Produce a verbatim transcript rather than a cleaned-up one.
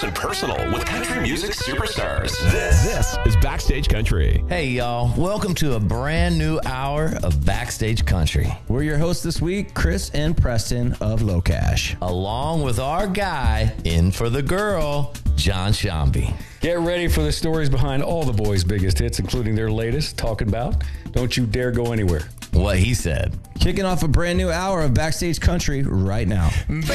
close and personal with country music superstars. This, this is Backstage Country. Hey, y'all. Welcome to a brand new hour of Backstage Country. We're your hosts this week, Chris and Preston of Low Cash. Along with our guy, in for the girl, John Shambi. Get ready for the stories behind all the boys' biggest hits, including their latest, Talking About. Don't you dare go anywhere. What he said. Kicking off a brand new hour of Backstage Country right now.